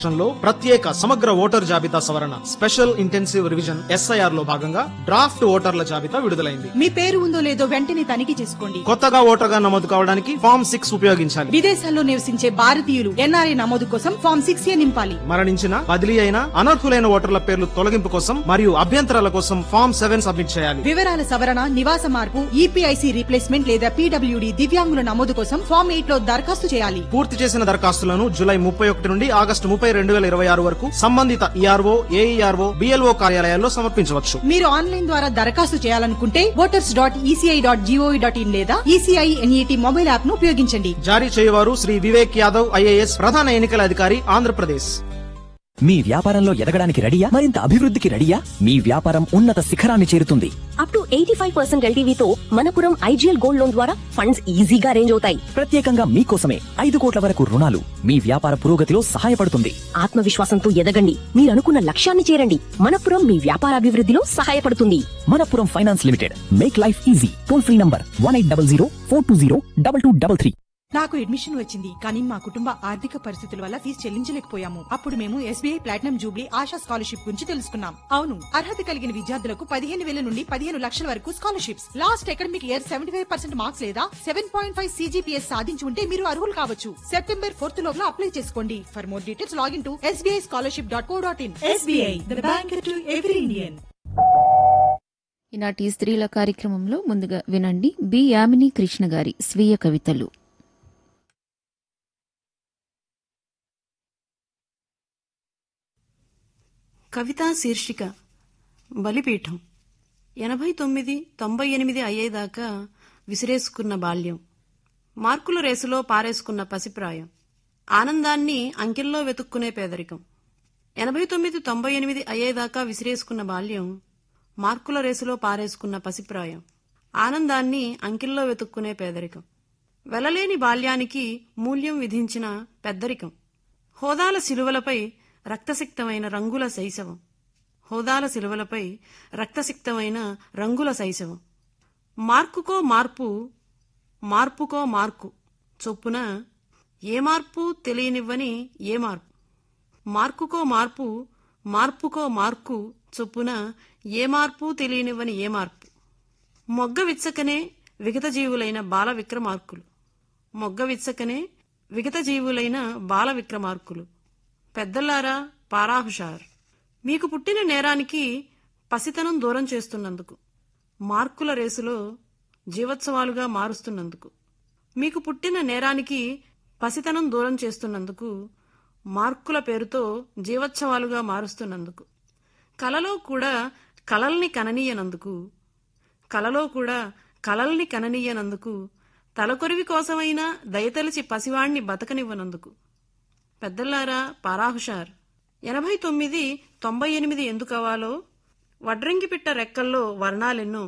లో ప్రత్యేక సమగ్ర ఓటర్ జాబితా సవరణ స్పెషల్ ఇంటెన్సివ్ రివిజన్ ఎస్ఐఆర్ లో భాగంగా డ్రాఫ్ట్ ఓటర్ల జాబితా విడుదలైంది. మీ పేరు ఉందో లేదో వెంటనే తనిఖీ చేసుకోండి. కొత్తగా ఓటర్గా నమోదు కావడానికి ఫామ్ 6 ఉపయోగించాలి. విదేశాల్లో నివసించే భారతీయులు ఎన్ఆర్ఐ నమోదు కోసం ఫామ్ 6A నింపాలి. మరణించిన, బదిలీ అయిన, అనర్హులైన ఓటర్ల పేర్లు తొలగింపు కోసం మరియు అభ్యంతరాల కోసం ఫామ్ 7 సబ్మిట్ చేయాలి. వివరాల సవరణ, నివాస మార్పు, ఈపీఐసి రీప్లేస్మెంట్ లేదా పీడబ్ల్యూడీ దివ్యాంగుల నమోదు కోసం ఫామ్ 8 లో దరఖాస్తు చేయాలి. పూర్తి చేసిన దరఖాస్తులను జూలై 31 నుండి ఆగస్టు 30, 2026 వరకు సంబంధిత ఈఆర్ఓ, ఏఈఆర్ఓ, బిఎల్ఓ కార్యాలయాల్లో సమర్పించవచ్చు. మీరు ఆన్లైన్ ద్వారా దరఖాస్తు చేయాలనుకుంటే voters.eci.gov.in లేదా ఈసీఐ ఎన్ఈటీ మొబైల్ యాప్ ను ఉపయోగించండి. జారీ చేయవారు శ్రీ వివేక్ యాదవ్ ఐఏఎస్, ప్రధాన ఎన్నికల అధికారి, ఆంధ్రప్రదేశ్. మీ వ్యాపారంలో ఎదగడానికి రెడీయా? మరింత అభివృద్ధికి రెడీయా? మీ వ్యాపారం ఉన్నత శిఖరాన్ని చేరుతుంది. Up to 85% ఎల్టీవీతో Manappuram IGL gold loan ద్వారా ఫండ్స్ ఈజీగా అరేంజ్ అవుతాయి. ప్రత్యేకంగా మీకోసమే 5 కోట్ల వరకు రుణాలు మీ వ్యాపార పురోగతిలో సహాయపడుతుంది. ఆత్మవిశ్వాసంతో ఎదగండి, మీరు అనుకున్న లక్ష్యాన్ని చేరండి. మనపురం మీ వ్యాపార అభివృద్ధిలో సహాయపడుతుంది. Manappuram finance limited, make life easy. Toll free number 1800 420 2233. నాకు అడ్మిషన్ వచ్చింది, కానీ మా కుటుంబ ఆర్థిక పరిస్థితుల వల్ల ఫీజు చెల్లించలేకపోయాము. అప్పుడు మేము SBI platinum Jubilee ASHA scholarship గురించి తెలుసుకున్నాం. అవును, అర్హత కలిగిన విద్యార్థులకు 15,000 నుండి 15 లక్షల వరకు scholarships. Last academic year 75% marks లేదా 7.5 CGPS సాధించి ఉంటే మీరు అర్హులు కావచ్చు. సెప్టెంబర్ 4 లోపల అప్లై చేసుకోండి. For more details login to sbischolarship.co.in. SBI, the bank to every Indian. ఈనాటి స్త్రీల కార్యక్రమంలో ముందుగా వినండి బి యామిని కృష్ణ గారి స్వీయ కవితలు. కవితా శీర్షిక బలిపీఠం. 89, 98 అయ్యేదాకా విసిరేసుకున్న బాల్యం, మార్కుల రేసులో పారేసుకున్న పసిప్రాయం, ఆనందాన్ని అంకెల్లో వెతుక్కునే పేదరికం. 89, 98 అయ్యేదాకా విసిరేసుకున్న బాల్యం, మార్కుల రేసులో పారేసుకున్న పసిప్రాయం, ఆనందాన్ని అంకెల్లో వెతుక్కునే పేదరికం. వెలలేని బాల్యానికి మూల్యం విధించిన పెద్దరికం. హోదాల శిలువలపై రక్తసిక్తమైన రంగుల శైశవం, హోదాల శిలువలపై రక్తసిక్తమైన రంగుల శైశవం. మార్కుకో మార్పు, మార్పుకో మార్కు చొప్పున ఏ మార్పు తెలియనివ్వని ఏ మార్పు. మార్కుకో మార్పు, మార్పుకో మార్కు చొప్పున ఏ మార్పు తెలియనివ్వని ఏ మార్పు. మొగ్గ విచ్చకనే విగతజీవులైన బాల విక్రమార్కులు, మొగ్గ విచ్చకనే విగతజీవులైన బాల విక్రమార్కులు. పెద్దలారా, పారాహుషార్. మీకు పుట్టిన నేరానికి పసితనం దూరం చేస్తున్నందుకు, మార్కుల రేసులో జీవోత్సవాలుగా మారుస్తున్నందుకు. మీకు పుట్టిన నేరానికి పసితనం దూరం చేస్తున్నందుకు, మార్కుల పేరుతో జీవోత్సవాలుగా మారుస్తున్నందుకు. కలలో కూడా కలల్ని కననీయనందుకు, కలలో కూడా కలల్ని కననీయనందుకు. తలకొరివి కోసమైనా దయతలిచి పసివాణ్ణి బతకనివ్వనందుకు. పెద్దలారా, పారాహుషార్. 89, 98 ఎందుకవాలో వడ్రంగి పిట్ట రెక్కల్లో వర్ణాలెన్నో.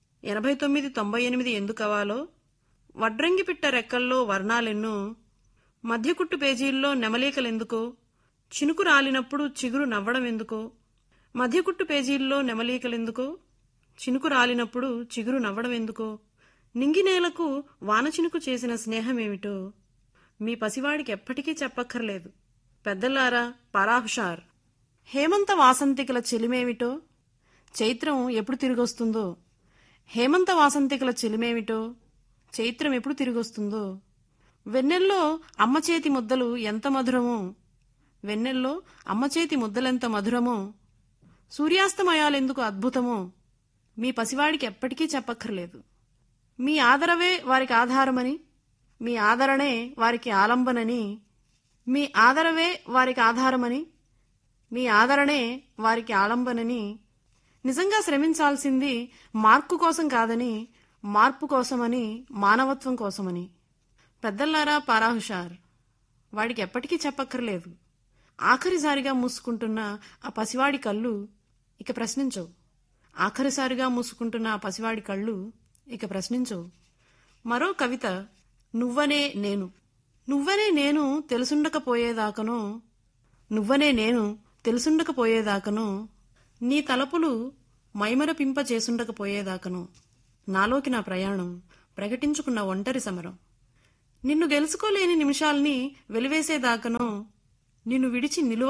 89, 98 ఎందుకవాలో వడ్రంగి పిట్ట రెక్కల్లో వర్ణాలెన్నో. మధ్యకుట్టు పేజీల్లో నెమలీకలెందుకో, చినుకు రాలినప్పుడు చిగురు నవ్వడం ఎందుకో. మధ్యకుట్టు పేజీల్లో నెమలీకలెందుకో, చినుకు రాలినప్పుడు చిగురు నవ్వడం ఎందుకో. నింగినేలకు వానచినుకు చేసిన స్నేహమేమిటో మీ పసివాడికి ఎప్పటికీ చెప్పక్కర్లేదు. పెద్దలారా, పారాహుషార్. హేమంత వాసంతికల చెలిమేమిటో, చైత్రం ఎప్పుడు తిరిగొస్తుందో. హేమంత వాసంతికల చెలిమేమిటో, చైత్రం ఎప్పుడు తిరిగొస్తుందో. వెన్నెల్లో అమ్మచేతి ముద్దలు ఎంత మధురమో, వెన్నెల్లో అమ్మచేతి ముద్దలెంత మధురమో. సూర్యాస్తమయాలెందుకు అద్భుతమో మీ పసివాడికి ఎప్పటికీ చెప్పక్కర్లేదు. మీ ఆదరవే వారికి ఆధారమని, మీ ఆదరణే వారికి ఆలంబనని, మీ ఆదరవే వారికి ఆధారమని, మీ ఆదరణే వారికి ఆలంబనని. నిజంగా శ్రమించాల్సింది మార్కు కోసం కాదని, మార్పు కోసమని, మానవత్వం కోసమని. పెద్దల్లారా, పారాహుషార్. వాడికి ఎప్పటికీ చెప్పక్కర్లేదు. ఆఖరిసారిగా మూసుకుంటున్న ఆ పసివాడి కళ్ళు ఇక ప్రశ్నించవు. ఆఖరిసారిగా మూసుకుంటున్న ఆ పసివాడి కళ్ళు ఇక ప్రశ్నించవు. మరో కవిత. నువ్వనే నేను. నువ్వనే నేను తెలుసుండకపోయేదాకనో, నువ్వనే నేను తెలుసుండకపోయేదాకనో, నీ తలపులు మైమరపింప చేసుండకపోయేదాకనో. నాలోకి నా ప్రయాణం ప్రకటించుకున్న ఒంటరి సమరం. నిన్ను గెలుచుకోలేని నిమిషాల్ని వెలివేసేదాకనో, నిన్ను విడిచి నిలువ